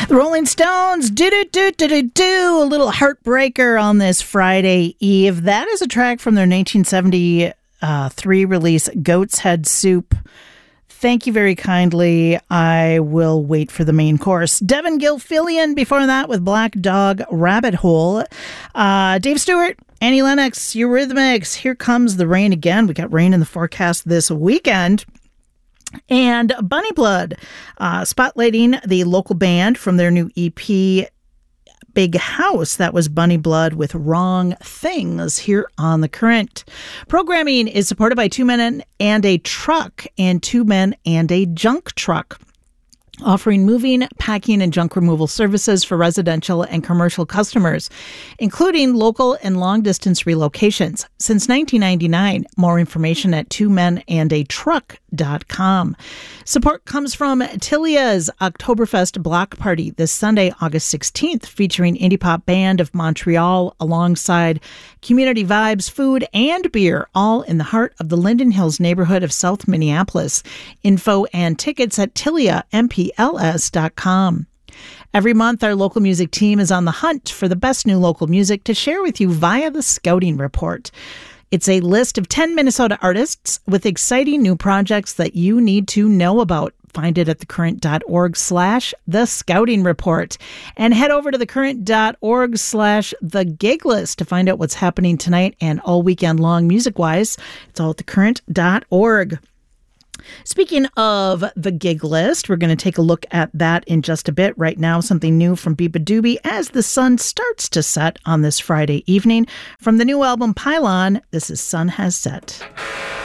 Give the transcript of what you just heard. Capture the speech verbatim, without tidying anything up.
The Rolling Stones, do-do-do-do-do-do, a little heartbreaker on this Friday Eve. That is a track from their nineteen seventy-three release, Goat's Head Soup. Thank you very kindly. I will wait for the main course. Devin Gilfillian before that with Black Dog Rabbit Hole. Uh, Dave Stewart, Annie Lennox, Eurythmics. Here Comes the Rain Again. We got rain in the forecast this weekend. And Bunny Blood, uh, spotlighting the local band from their new E P, Big House. That was Bunny Blood with Wrong Things here on The Current. Programming is supported by Two Men and a Truck and Two Men and a Junk Truck, offering moving, packing, and junk removal services for residential and commercial customers, including local and long-distance relocations. Since nineteen ninety-nine, more information at two men and a truck dot com. Support comes from Tilia's Oktoberfest Block Party this Sunday, August sixteenth, featuring indie pop band of Montreal alongside community vibes, food, and beer, all in the heart of the Linden Hills neighborhood of South Minneapolis. Info and tickets at tilia m p l s dot com. Every month, our local music team is on the hunt for the best new local music to share with you via the Scouting Report. It's a list of ten Minnesota artists with exciting new projects that you need to know about. Find it at thecurrent.org slash the Scouting Report. And head over to thecurrent.org slash the gig list to find out what's happening tonight and all weekend long music-wise. It's all at thecurrent dot org. Speaking of the gig list, we're going to take a look at that in just a bit. Right now, something new from Beeba Doobie as the sun starts to set on this Friday evening. From the new album Pylon, this is Sun Has Set.